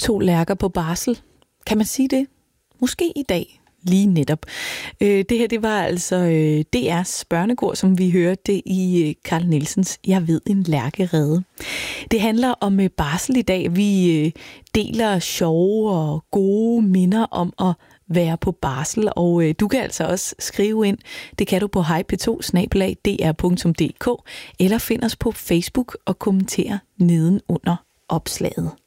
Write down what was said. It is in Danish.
2 lærker på barsel. Kan man sige det? Måske i dag. Lige netop. Det her, det var altså DR's børnekor, som vi hørte i Carl Nielsens Jeg ved en lærkerede. Det handler om barsel i dag. Vi deler sjove og gode minder om at være på barsel, og du kan altså også skrive ind. Det kan du på hejp2@dr.dk eller find os på Facebook og kommentere nedenunder opslaget.